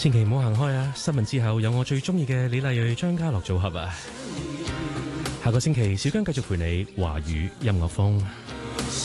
千祈唔好行開啊！新聞之後有我最中意嘅李麗蕊、張家樂組合啊！下個星期小姜繼續陪你華語音樂風。